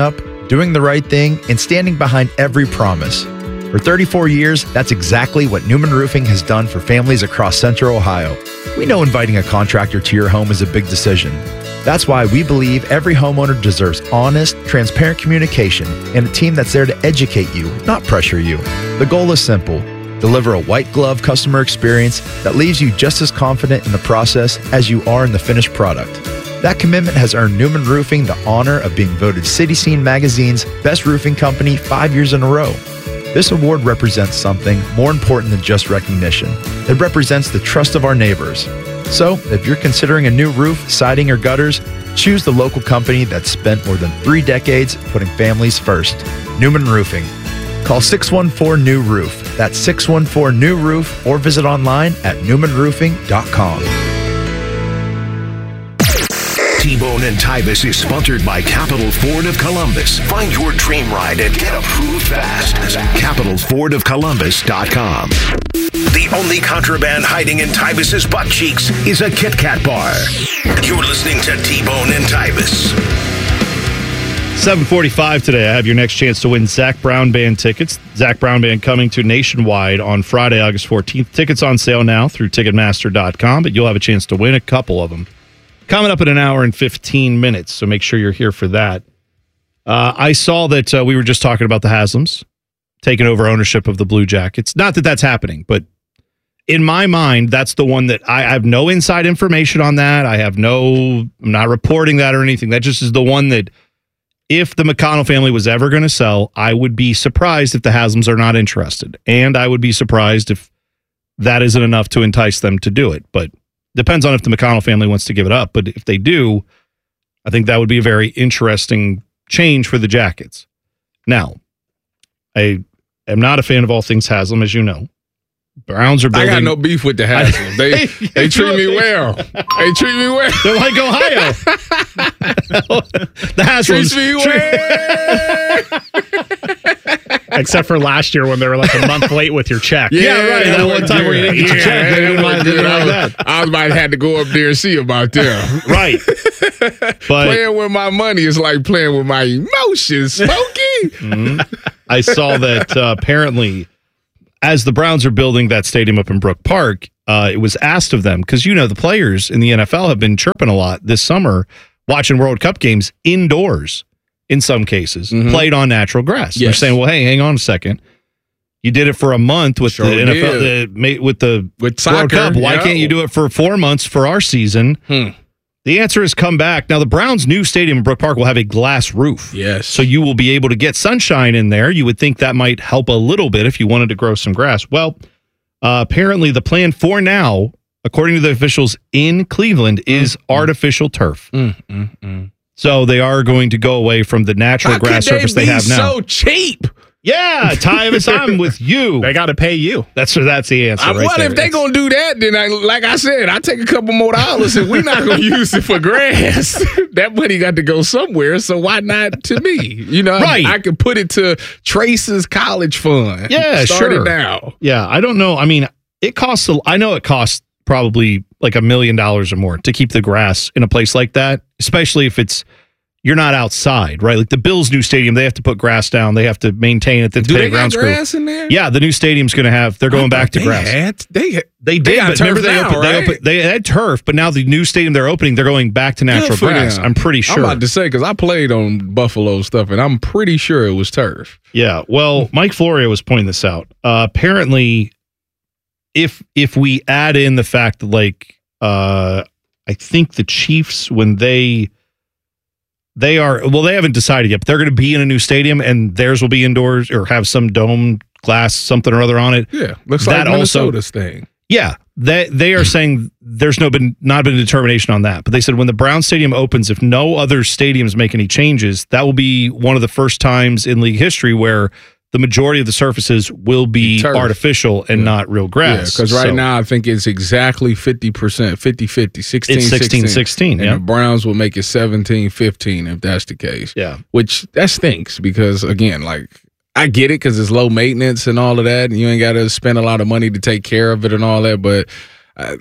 Speaker 5: doing the right thing, and standing behind every promise. For 34 years, that's exactly what Newman Roofing has done for families across Central Ohio. We know inviting a contractor to your home is a big decision. That's why we believe every homeowner deserves honest, transparent communication and a team that's there to educate you, not pressure you. The goal is simple: deliver a white glove customer experience that leaves you just as confident in the process as you are in the finished product. That commitment has earned Newman Roofing the honor of being voted City Scene Magazine's Best Roofing Company 5 years in a row. This award represents something more important than just recognition. It represents the trust of our neighbors. So, if you're considering a new roof, siding, or gutters, choose the local company that's spent more than 3 decades putting families first. Newman Roofing. Call 614-NEW-ROOF. That's 614-NEW-ROOF, or visit online at newmanroofing.com.
Speaker 22: T-Bone and Tyvis is sponsored by Capital Ford of Columbus. Find your dream ride and get approved fast at capitalfordofcolumbus.com. The only contraband hiding in Tyvis's butt cheeks is a Kit Kat bar. You're listening to T-Bone and Tyvis.
Speaker 1: 7:45 today. I have your next chance to win Zach Brown Band tickets. Zach Brown Band coming to Nationwide on Friday, August 14th. Tickets on sale now through Ticketmaster.com, but you'll have a chance to win a couple of them. Coming up in an hour and 15 minutes, so make sure you're here for that. I saw that we were just talking about the Haslams taking over ownership of the Blue Jackets. Not that that's happening, but in my mind, that's the one that I have no inside information on that. I'm not reporting that or anything. That just is the one that if the McConnell family was ever going to sell, I would be surprised if the Haslams are not interested. And I would be surprised if that isn't enough to entice them to do it. But depends on if the McConnell family wants to give it up. But if they do, I think that would be a very interesting change for the Jackets. Now, I am not a fan of all things Haslam, as you know. Browns are building.
Speaker 24: I got no beef with the Haslam. They treat me well. They treat me well.
Speaker 1: They're like Ohio. The Haslams
Speaker 24: treats me well.
Speaker 30: Except for last year when they were like a month late with your check.
Speaker 1: Yeah, right. That one time where you didn't get your check. They didn't like that.
Speaker 24: I might have to go up there and see about them.
Speaker 1: Right. But
Speaker 24: playing with my money is like playing with my emotions, Smokey.
Speaker 1: Mm-hmm. I saw that apparently, as the Browns are building that stadium up in Brook Park, it was asked of them, because, the players in the NFL have been chirping a lot this summer, watching World Cup games indoors, in some cases, played on natural grass. Yes. They're saying, well, hey, hang on a second. You did it for a month with the NFL, with
Speaker 24: soccer,
Speaker 1: World Cup. Why can't you do it for 4 months for our season? The answer has come back. Now, the Browns' new stadium in Brook Park will have a glass roof.
Speaker 24: Yes.
Speaker 1: So you will be able to get sunshine in there. You would think that might help a little bit if you wanted to grow some grass. Well, apparently the plan for now, according to the officials in Cleveland, is artificial turf. So they are going to go away from the natural grass surface they have now.
Speaker 24: So cheap.
Speaker 1: Yeah, Tyvis, I'm with you.
Speaker 30: They got to pay you.
Speaker 1: That's the answer.
Speaker 24: Well, if they're going to do that, then like I said, I take a couple more dollars and we're not going to use it for grass. That money got to go somewhere, so why not to me?
Speaker 1: Right.
Speaker 24: I could put it to Trace's college fund.
Speaker 1: Yeah,
Speaker 24: Start
Speaker 1: sure.
Speaker 24: it now.
Speaker 1: Yeah, I don't know. I mean, I know it costs probably like $1 million or more to keep the grass in a place like that, especially if you're not outside, right? Like the Bills' new stadium, they have to put grass down. They have to maintain it.
Speaker 24: Do they got grass in there?
Speaker 1: Yeah, the new stadium's going to have. They're going back to grass.
Speaker 24: They
Speaker 1: did,
Speaker 24: got
Speaker 1: but
Speaker 24: turf
Speaker 1: remember
Speaker 24: now,
Speaker 1: they had turf, but now the new stadium they're opening, they're going back to natural grass.
Speaker 24: Them.
Speaker 1: I'm pretty sure.
Speaker 24: I'm about to say, because I played on Buffalo stuff, and I'm pretty sure it was turf.
Speaker 1: Yeah. Well, Mike Florio was pointing this out. Apparently, if we add in the fact that I think the Chiefs, when they haven't decided yet, but they're going to be in a new stadium and theirs will be indoors or have some dome glass, something or other on it.
Speaker 24: Yeah. Looks like Minnesota's thing.
Speaker 1: Yeah. They are saying there's not been a determination on that. But they said when the Brown Stadium opens, if no other stadiums make any changes, that will be one of the first times in league history where the majority of the surfaces will be artificial and not real grass.
Speaker 24: Because now I think it's exactly 50%, 50-50, 16-16.
Speaker 1: And
Speaker 24: the Browns will make it 17-15 if that's the case.
Speaker 1: Yeah.
Speaker 24: Which, that stinks because, again, I get it because it's low maintenance and all of that, and you ain't got to spend a lot of money to take care of it and all that, but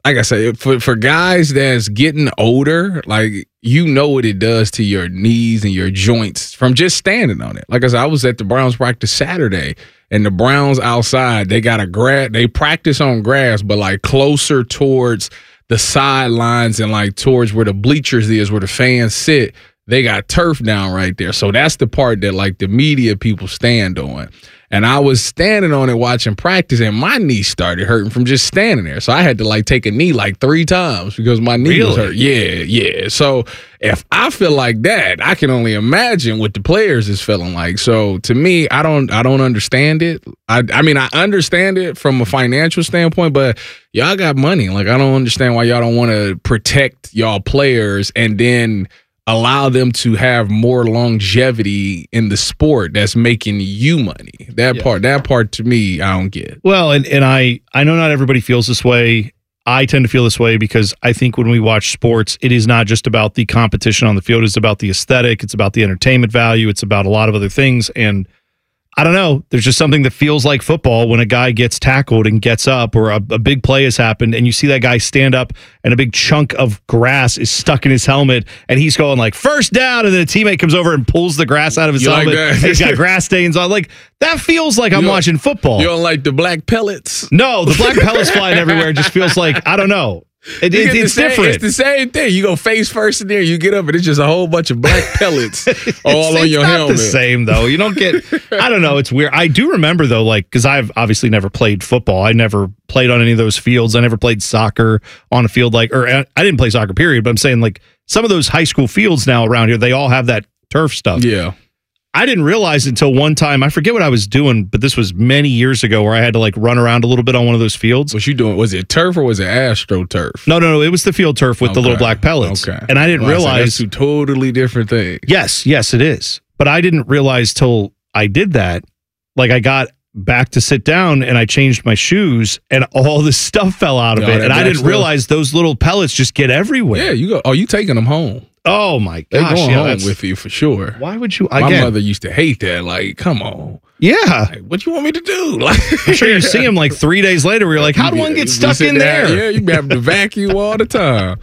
Speaker 24: like I said, for guys that's getting older, like, you know what it does to your knees and your joints from just standing on it. Like I said, I was at the Browns practice Saturday, and the Browns outside, they got they practice on grass, but like closer towards the sidelines and like towards where the bleachers is, where the fans sit. They got turf down right there. So that's the part that like the media people stand on. And I was standing on it watching practice, and my knee started hurting from just standing there. So I had to like take a knee like 3 times because my knee was hurt. Yeah. So if I feel like that, I can only imagine what the players is feeling like. So to me, I don't understand it. I mean, I understand it from a financial standpoint, but y'all got money. Like, I don't understand why y'all don't want to protect y'all players and then allow them to have more longevity in the sport that's making you money. That part to me, I don't get.
Speaker 1: Well, and I know not everybody feels this way. I tend to feel this way because I think when we watch sports, it is not just about the competition on the field. It's about the aesthetic. It's about the entertainment value. It's about a lot of other things. And I don't know. There's just something that feels like football when a guy gets tackled and gets up, or a big play has happened and you see that guy stand up and a big chunk of grass is stuck in his helmet and he's going like first down, and then a teammate comes over and pulls the grass out of his helmet. And he's got grass stains on. Like, that feels like I'm watching football.
Speaker 24: You don't like the black pellets?
Speaker 1: No, the black pellets flying everywhere. It just feels like, I don't know. It's different.
Speaker 24: It's the same thing. You go face first in there, you get up, and it's just a whole bunch of black pellets all on your helmet.
Speaker 1: It's not the same, though. You don't get, I don't know. It's weird. I do remember, though, like, because I've obviously never played football. I never played on any of those fields. I never played soccer on a field or I didn't play soccer, period. But I'm saying, like, some of those high school fields now around here, they all have that turf stuff.
Speaker 24: Yeah.
Speaker 1: I didn't realize until one time, I forget what I was doing, but this was many years ago, where I had to like run around a little bit on one of those fields.
Speaker 24: What you doing? Was it turf or was it AstroTurf?
Speaker 1: No. It was the field turf with the little black pellets.
Speaker 24: Okay.
Speaker 1: And I didn't realize.
Speaker 24: That's two totally different things.
Speaker 1: Yes, it is. But I didn't realize till I did that. Like, I got back to sit down and I changed my shoes and all this stuff fell out of it. And I didn't realize those little pellets just get everywhere.
Speaker 24: Yeah, you go. Oh, you taking them home?
Speaker 1: Oh my gosh,
Speaker 24: they're going home with you for sure.
Speaker 1: Why would you?
Speaker 24: My mother used to hate that. Like, come on.
Speaker 1: Yeah.
Speaker 24: Like, what you want me to do? Like,
Speaker 1: I'm sure you see him like 3 days later where you're like, how did one get stuck in there?
Speaker 24: Yeah, you have to vacuum all the time.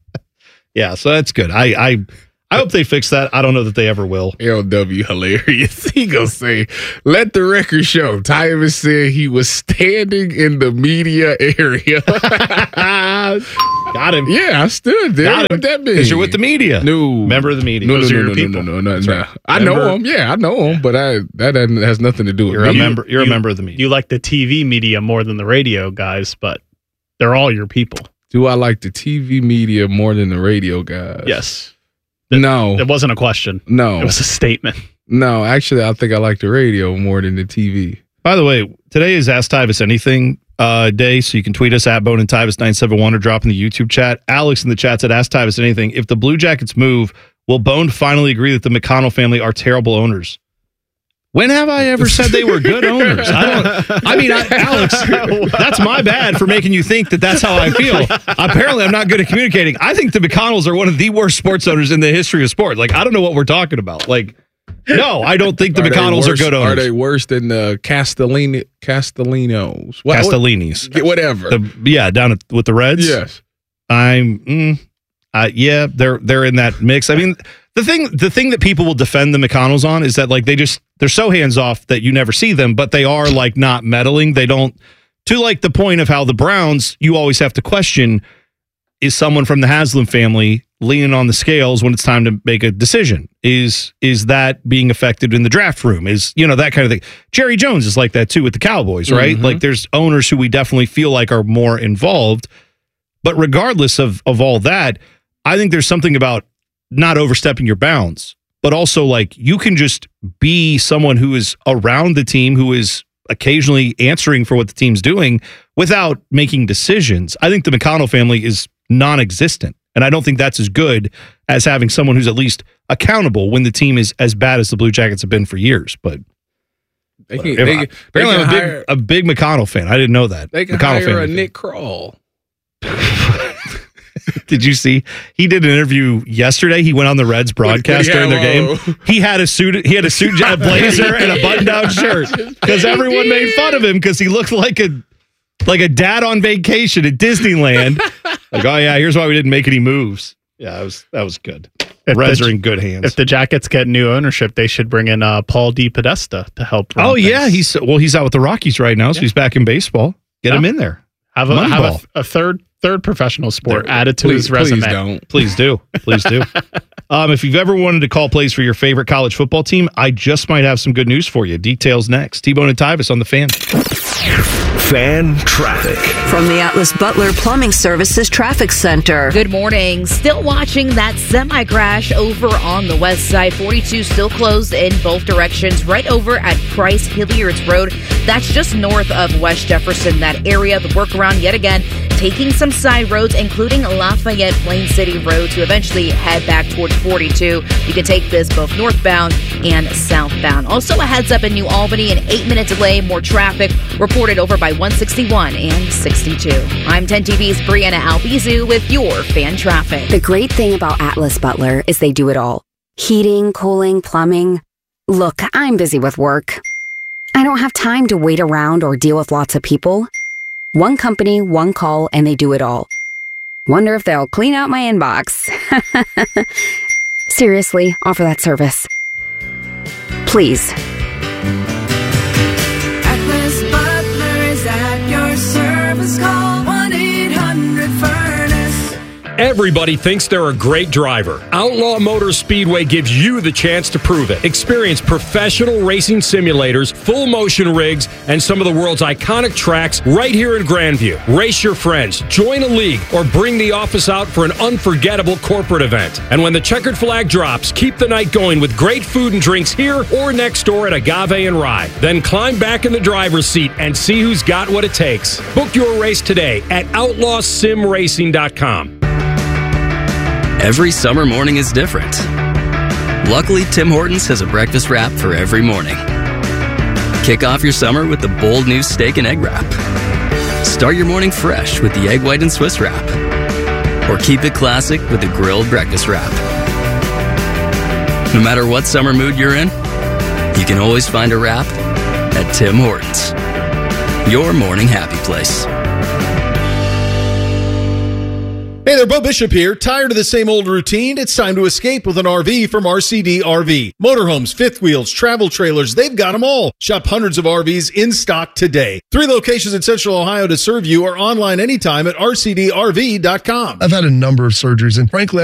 Speaker 1: Yeah, so that's good. I hope they fix that. I don't know that they ever will.
Speaker 24: LW hilarious. He gonna say, let the record show Tyvus said he was standing in the media area.
Speaker 1: Got him.
Speaker 24: Yeah, I stood there. What that mean?
Speaker 1: Because you're with the media.
Speaker 24: No.
Speaker 1: Member of the media.
Speaker 24: No.
Speaker 1: Right.
Speaker 24: I know him. Yeah, I know him, but that has nothing to do with me.
Speaker 1: You're a member of the media.
Speaker 30: You like the TV media more than the radio guys, but they're all your people.
Speaker 24: Do I like the TV media more than the radio guys?
Speaker 30: Yes.
Speaker 24: No.
Speaker 30: It wasn't a question.
Speaker 24: No.
Speaker 30: It was a statement.
Speaker 24: No, actually, I think I like the radio more than the TV.
Speaker 1: By the way, today is Ask Tyvus Anything day, so you can tweet us at Bone and Tyvus 971 or drop in the YouTube chat. Alex in the chat said, Ask Tyvus Anything. If the Blue Jackets move, will Bone finally agree that the McConnell family are terrible owners? When have I ever said they were good owners? Alex, that's my bad for making you think that that's how I feel. Apparently, I'm not good at communicating. I think the McConnells are one of the worst sports owners in the history of sport. Like, I don't know what we're talking about. Like, no, I don't think the McConnells are good owners.
Speaker 24: Are they worse than the Castellinos?
Speaker 1: Castellinis.
Speaker 24: Whatever.
Speaker 1: Down with the Reds?
Speaker 24: Yes.
Speaker 1: Yeah, they're in that mix. I mean, the thing that people will defend the McConnells on is that like they're so hands off that you never see them, but they are like not meddling. They don't, to like the point of how the Browns, you always have to question, is someone from the Haslam family leaning on the scales when it's time to make a decision? Is that being affected in the draft room? Is, that kind of thing. Jerry Jones is like that too with the Cowboys, right?
Speaker 24: Mm-hmm.
Speaker 1: Like there's owners who we definitely feel like are more involved. But regardless of all that, I think there's something about not overstepping your bounds, but also like you can just be someone who is around the team, who is occasionally answering for what the team's doing without making decisions. I think the McConnell family is non-existent, and I don't think that's as good as having someone who's at least accountable when the team is as bad as the Blue Jackets have been for years. But apparently I'm a big McConnell fan. I didn't know that.
Speaker 24: They can
Speaker 1: McConnell
Speaker 24: hire a Nick Kroll.
Speaker 1: Did you see? He did an interview yesterday. He went on the Reds broadcast during their game. He had a suit, a blazer, and a button-down shirt because everyone made fun of him because he looked like a Like a dad on vacation at Disneyland. Like, oh yeah, here's why we didn't make any moves. Yeah, that was good. Reds are in good hands.
Speaker 30: If the Jackets get new ownership, they should bring in Paul DePodesta to help run things.
Speaker 1: Yeah, he's out with the Rockies right now, so he's back in baseball. Get him in there.
Speaker 30: Have a third professional sport added to his resume.
Speaker 1: Please do. If you've ever wanted to call plays for your favorite college football team, I just might have some good news for you. Details next. T-Bone and Tyvis on the Fan.
Speaker 22: Fan traffic
Speaker 23: from the Atlas Butler Plumbing Services Traffic Center.
Speaker 3: Good morning. Still watching that semi-crash over on the west side. 42 still closed in both directions, right over at Price Hilliards Road. That's just north of West Jefferson, that area. The workaround yet again, taking some side roads, including Lafayette Plain City Road, to eventually head back towards 42. You can take this both northbound and southbound. Also a heads up in New Albany, an 8-minute delay, more traffic reported over by 161 and 62. I'm 10 TV's Brianna Albizu with your fan traffic.
Speaker 6: The great thing about Atlas Butler is they do it all. Heating, cooling, plumbing. Look, I'm busy with work. I don't have time to wait around or deal with lots of people. One company, one call, and they do it all. Wonder if they'll clean out my inbox. Seriously, offer that service. Please.
Speaker 8: Atlas Butler is at your service. Call 1-800-FURNACE.
Speaker 14: Everybody thinks they're a great driver. Outlaw Motor Speedway gives you the chance to prove it. Experience professional racing simulators, full motion rigs, and some of the world's iconic tracks right here in Grandview. Race your friends, join a league, or bring the office out for an unforgettable corporate event. And when the checkered flag drops, keep the night going with great food and drinks here or next door at Agave and Rye. Then climb back in the driver's seat and see who's got what it takes. Book your race today at outlawsimracing.com.
Speaker 9: Every summer morning is different. Luckily, Tim Hortons has a breakfast wrap for every morning. Kick off your summer with the bold new steak and egg wrap. Start your morning fresh with the egg white and Swiss wrap. Or keep it classic with the grilled breakfast wrap. No matter what summer mood you're in, you can always find a wrap at Tim Hortons. Your morning happy place.
Speaker 11: Hey there, Bo Bishop here. Tired of the same old routine? It's time to escape with an RV from RCD RV. Motorhomes, fifth wheels, travel trailers, they've got them all. Shop hundreds of RVs in stock today. 3 locations in Central Ohio to serve you, or online anytime at rcdrv.com.
Speaker 18: I've had a number of surgeries, and frankly,